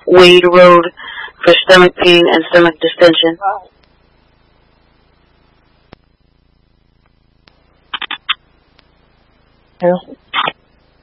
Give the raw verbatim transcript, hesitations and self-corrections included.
Wade Road for stomach pain and stomach distension. Hello?